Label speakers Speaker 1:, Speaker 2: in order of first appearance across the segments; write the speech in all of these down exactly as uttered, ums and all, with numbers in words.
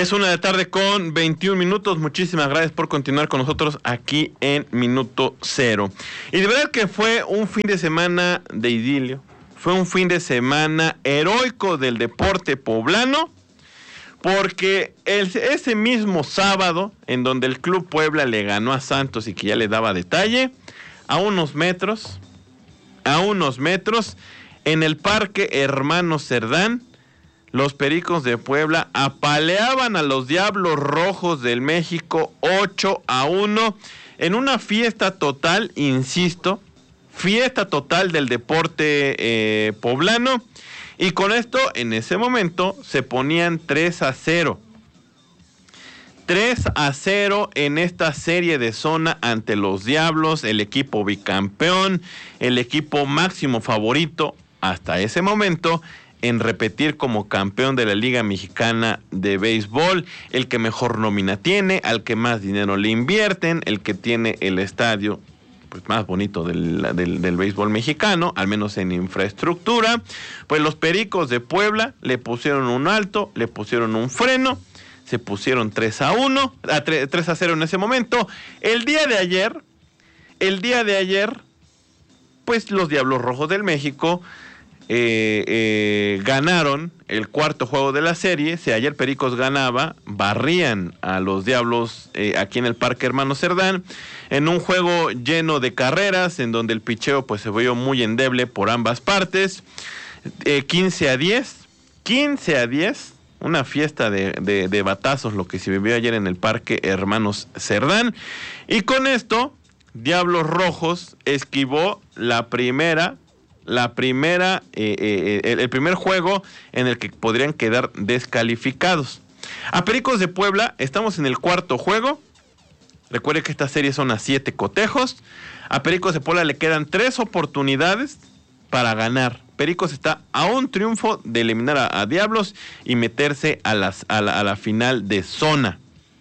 Speaker 1: Es una de la tarde con veintiún minutos. Muchísimas gracias por continuar con nosotros aquí en Minuto Cero. Y de verdad que fue un fin de semana de idilio. Fue un fin de semana heroico del deporte poblano. Porque el, ese mismo sábado, en donde el Club Puebla le ganó a Santos y que ya le daba detalle, a unos metros, a unos metros, en el Parque Hermano Cerdán, los Pericos de Puebla apaleaban a los Diablos Rojos del México ocho a uno en una fiesta total, insisto, fiesta total del deporte eh, poblano. Y con esto, en ese momento, se ponían tres a cero. tres a cero en esta serie de zona ante los Diablos, el equipo bicampeón, el equipo máximo favorito hasta ese momento en repetir como campeón de la Liga Mexicana de Béisbol, el que mejor nómina tiene, al que más dinero le invierten, el que tiene el estadio pues más bonito del, del, del béisbol mexicano, al menos en infraestructura. Pues los Pericos de Puebla le pusieron un alto, le pusieron un freno, se pusieron tres a uno, a tres a cero en ese momento. El día de ayer, el día de ayer, pues los Diablos Rojos del México eh, eh, ganaron el cuarto juego de la serie. Si ayer Pericos ganaba, barrían a los Diablos eh, aquí en el Parque Hermano Cerdán, en un juego lleno de carreras, en donde el picheo pues se vio muy endeble por ambas partes. eh, quince a diez, quince a diez, una fiesta de, de, de batazos lo que se vivió ayer en el Parque Hermanos Cerdán. Y con esto, Diablos Rojos esquivó la primera, la primera, eh, eh, el, el primer juego en el que podrían quedar descalificados. A Pericos de Puebla, estamos en el cuarto juego. Recuerde que esta serie son a siete cotejos. A Pericos de Puebla le quedan tres oportunidades para ganar. Pericos está a un triunfo de eliminar a, a Diablos y meterse a, las, a, la, a la final de zona.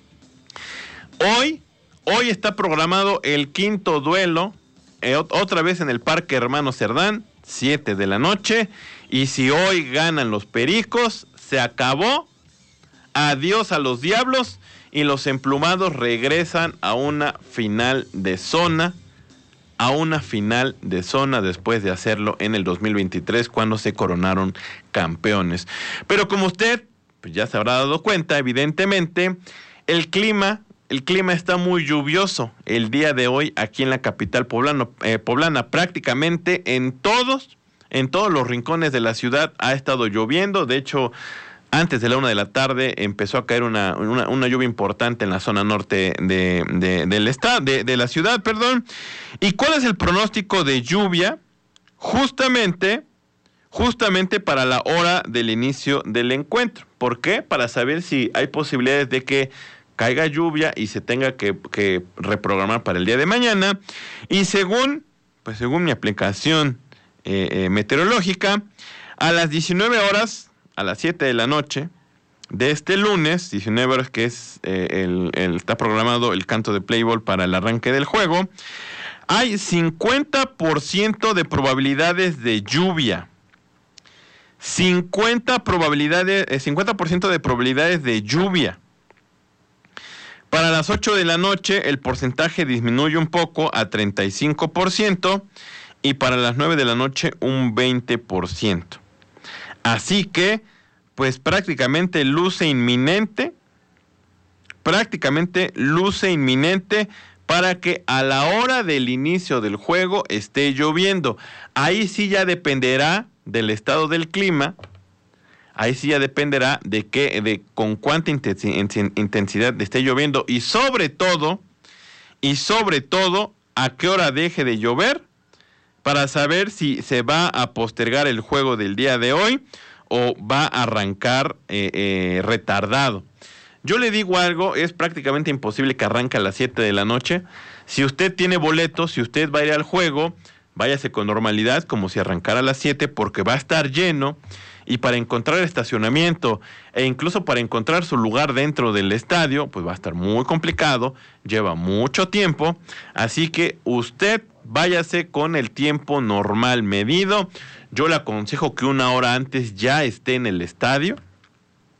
Speaker 1: Hoy, hoy está programado el quinto duelo, eh, otra vez en el Parque Hermano Cerdán, siete de la noche. Y si hoy ganan los Pericos, se acabó. Adiós a los Diablos. Y los emplumados regresan a una final de zona, a una final de zona después de hacerlo en el dos mil veintitrés cuando se coronaron campeones. Pero como usted pues ya se habrá dado cuenta, evidentemente, el clima, el clima está muy lluvioso el día de hoy aquí en la capital poblano, eh, poblana. Prácticamente en todos, en todos los rincones de la ciudad ha estado lloviendo. De hecho, antes de la una de la tarde empezó a caer una, una, una lluvia importante en la zona norte de, de, del estado, de, de la ciudad, perdón. ¿Y cuál es el pronóstico de lluvia? Justamente, justamente para la hora del inicio del encuentro. ¿Por qué? Para saber si hay posibilidades de que caiga lluvia y se tenga que, que reprogramar para el día de mañana. Y según, pues según mi aplicación eh, eh, meteorológica, a las diecinueve horas... a las siete de la noche de este lunes, diecinueve horas, que es eh, el, el, está programado el canto de play ball para el arranque del juego, hay cincuenta por ciento de probabilidades de lluvia. cincuenta probabilidades, eh, cincuenta por ciento de probabilidades de lluvia. Para las ocho de la noche el porcentaje disminuye un poco a treinta y cinco por ciento y para las nueve de la noche un veinte por ciento. Así que, pues prácticamente luce inminente, prácticamente luce inminente para que a la hora del inicio del juego esté lloviendo. Ahí sí ya dependerá del estado del clima, ahí sí ya dependerá de qué, de con cuánta intensidad esté lloviendo y sobre todo, y sobre todo, a qué hora deje de llover, para saber si se va a postergar el juego del día de hoy o va a arrancar eh, eh, retardado. Yo le digo algo, es prácticamente imposible que arranque a las siete de la noche. Si usted tiene boletos, si usted va a ir al juego, váyase con normalidad como si arrancara a las siete porque va a estar lleno y para encontrar estacionamiento e incluso para encontrar su lugar dentro del estadio, pues va a estar muy complicado, lleva mucho tiempo, así que usted váyase con el tiempo normal medido. Yo le aconsejo que una hora antes ya esté en el estadio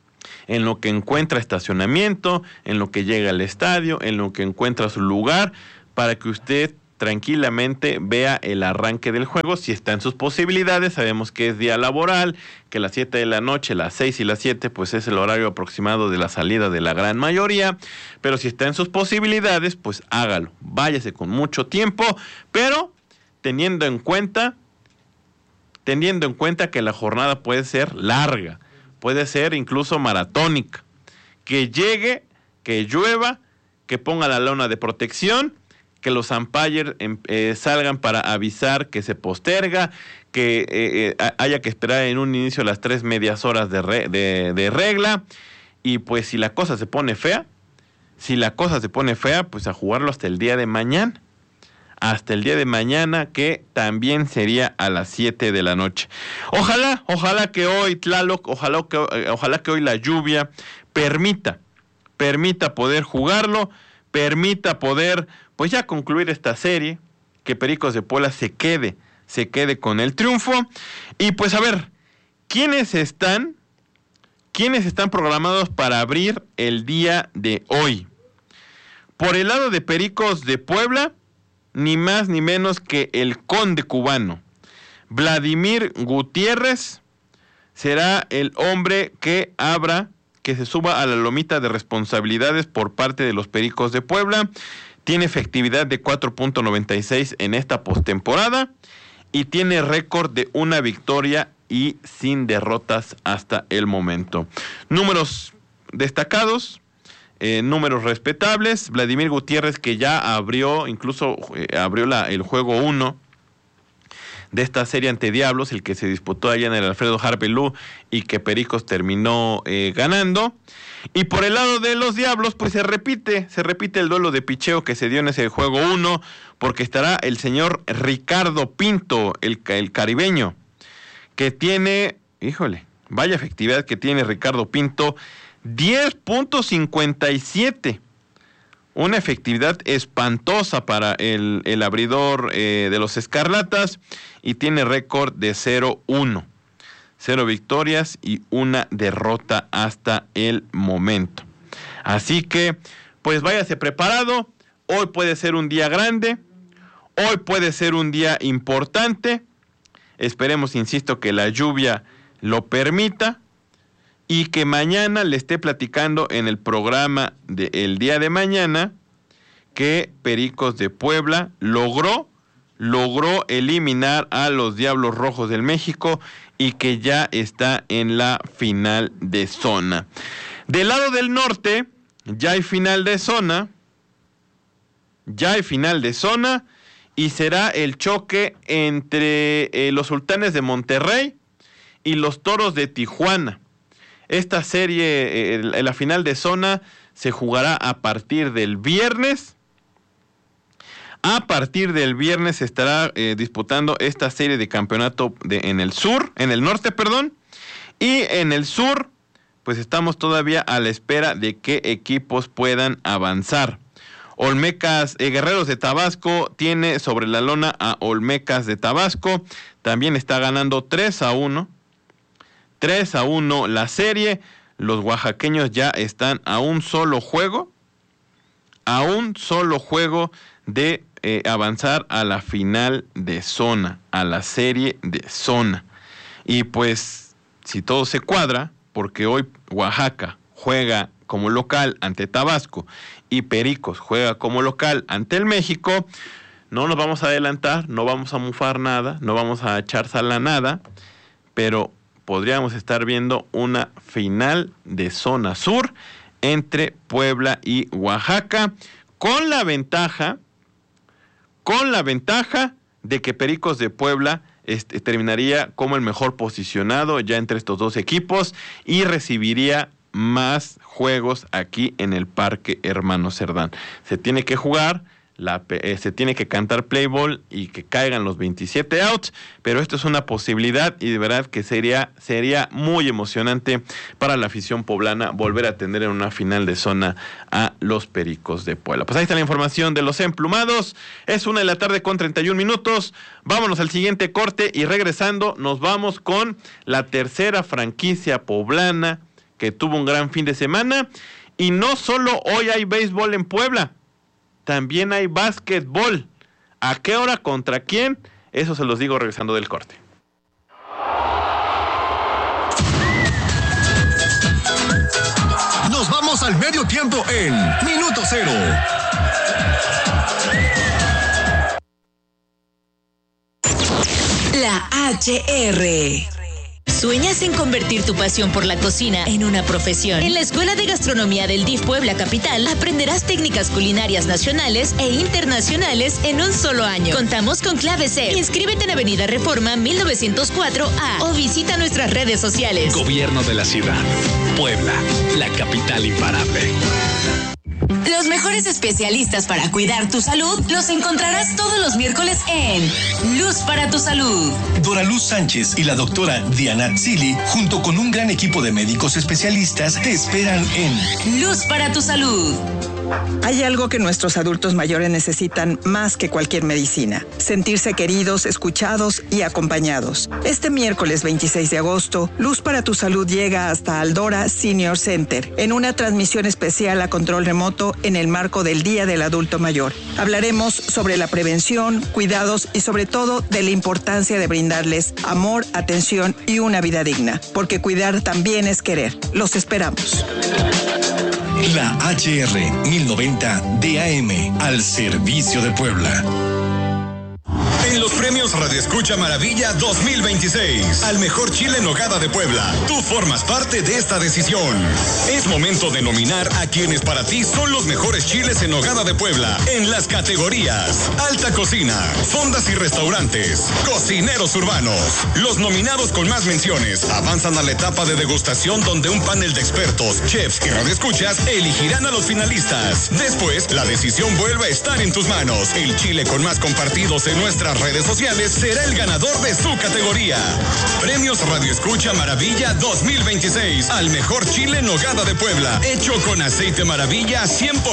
Speaker 1: en lo que encuentra estacionamiento, en lo que llega al estadio, en lo que encuentra su lugar, para que usted tranquilamente vea el arranque del juego, si está en sus posibilidades. Sabemos que es día laboral, que las siete de la noche, las seis y las siete, pues es el horario aproximado de la salida de la gran mayoría, pero si está en sus posibilidades, pues hágalo, váyase con mucho tiempo, pero teniendo en cuenta, teniendo en cuenta que la jornada puede ser larga, puede ser incluso maratónica, que llegue, que llueva, que ponga la lona de protección, que los umpires eh, salgan para avisar que se posterga, que eh, eh, haya que esperar en un inicio las tres medias horas de, re, de, de regla, y pues si la cosa se pone fea, si la cosa se pone fea, pues a jugarlo hasta el día de mañana, hasta el día de mañana, que también sería a las siete de la noche. Ojalá, ojalá que hoy Tlaloc, ojalá que, eh, ojalá que hoy la lluvia permita, permita poder jugarlo, permita poder, pues ya concluir esta serie, que Pericos de Puebla se quede, se quede con el triunfo. Y pues a ver, ¿quiénes están, quiénes están programados para abrir el día de hoy? Por el lado de Pericos de Puebla, ni más ni menos que el Conde Cubano. Vladimir Gutiérrez será el hombre que abra, que se suba a la lomita de responsabilidades por parte de los Pericos de Puebla. Tiene efectividad de cuatro punto noventa y seis en esta postemporada y tiene récord de una victoria y sin derrotas hasta el momento. Números destacados, eh, números respetables. Vladimir Gutiérrez, que ya abrió, incluso eh, abrió la, el juego uno de esta serie ante Diablos, el que se disputó allá en el Alfredo Harpelú y que Pericos terminó eh, ganando. Y por el lado de los Diablos, pues se repite, se repite el duelo de picheo que se dio en ese juego uno, porque estará el señor Ricardo Pinto, el, el caribeño, que tiene, híjole, vaya efectividad que tiene Ricardo Pinto, diez punto cincuenta y siete. Una efectividad espantosa para el, el abridor eh, de los Escarlatas, y tiene récord de cero uno. Cero victorias y una derrota hasta el momento. Así que, pues váyase preparado. Hoy puede ser un día grande. Hoy puede ser un día importante. Esperemos, insisto, que la lluvia lo permita. Y que mañana le esté platicando en el programa del día de mañana que Pericos de Puebla logró, logró eliminar a los Diablos Rojos del México y que ya está en la final de zona. Del lado del norte, ya hay final de zona, ya hay final de zona y será el choque entre eh, los Sultanes de Monterrey y los Toros de Tijuana. Esta serie, eh, la final de zona, se jugará a partir del viernes. A partir del viernes se estará eh, disputando esta serie de campeonato de, en el sur, en el norte, perdón. Y en el sur, pues estamos todavía a la espera de qué equipos puedan avanzar. Olmecas, eh, Guerreros de Tabasco tiene sobre la lona a Olmecas de Tabasco. También está ganando tres a uno. tres a uno la serie. Los oaxaqueños ya están a un solo juego, a un solo juego de eh, avanzar a la final de zona, a la serie de zona. Y pues, si todo se cuadra, porque hoy Oaxaca juega como local ante Tabasco y Pericos juega como local ante el México, no nos vamos a adelantar, no vamos a mufar nada, no vamos a echar sal a nada, pero podríamos estar viendo una final de zona sur entre Puebla y Oaxaca, con la ventaja, con la ventaja de que Pericos de Puebla este, terminaría como el mejor posicionado ya entre estos dos equipos y recibiría más juegos aquí en el Parque Hermano Cerdán. Se tiene que jugar, la, eh, se tiene que cantar play ball y que caigan los veintisiete outs, pero esto es una posibilidad y de verdad que sería, sería muy emocionante para la afición poblana volver a tener en una final de zona a los Pericos de Puebla. Pues ahí está la información de los emplumados. Es una de la tarde con treinta y un minutos. Vámonos al siguiente corte y regresando nos vamos con la tercera franquicia poblana que tuvo un gran fin de semana. Y no solo hoy hay béisbol en Puebla, también hay básquetbol. ¿A qué hora? ¿Contra quién? Eso se los digo regresando del corte.
Speaker 2: Nos vamos al medio tiempo en Minuto Cero.
Speaker 3: La H R. ¿Sueñas en convertir tu pasión por la cocina en una profesión? En la Escuela de Gastronomía del D I F Puebla Capital aprenderás técnicas culinarias nacionales e internacionales en un solo año. Contamos con clave C. Inscríbete en Avenida Reforma mil novecientos cuatro A o visita nuestras redes sociales.
Speaker 4: Gobierno de la Ciudad. Puebla, la capital imparable.
Speaker 3: Los mejores especialistas para cuidar tu salud los encontrarás todos los miércoles en Luz para tu Salud.
Speaker 2: Dora Luz Sánchez y la doctora Diana Zili, junto con un gran equipo de médicos especialistas, te esperan en
Speaker 3: Luz para tu Salud.
Speaker 5: Hay algo que nuestros adultos mayores necesitan más que cualquier medicina: sentirse queridos, escuchados y acompañados. Este miércoles veintiséis de agosto, Luz para tu Salud llega hasta Aldora Senior Center en una transmisión especial a control remoto en el marco del Día del Adulto Mayor. Hablaremos sobre la prevención, cuidados y sobre todo de la importancia de brindarles amor, atención y una vida digna, porque cuidar también es querer. Los esperamos.
Speaker 2: La H R mil noventa D A M, al servicio de Puebla.
Speaker 6: En los premios Radio Escucha Maravilla dos mil veintiséis, al mejor chile en nogada de Puebla, tú formas parte de esta decisión. Es momento de nominar a quienes para ti son los mejores chiles en nogada de Puebla en las categorías Alta Cocina, Fondas y Restaurantes, Cocineros Urbanos. Los nominados con más menciones avanzan a la etapa de degustación, donde un panel de expertos, chefs y radioescuchas elegirán a los finalistas. Después, la decisión vuelve a estar en tus manos. El chile con más compartidos en nuestras redes sociales será el ganador de su categoría. Premios Radio Escucha Maravilla dos mil veintiséis al mejor chile en nogada de Puebla, hecho con aceite Maravilla cien por ciento.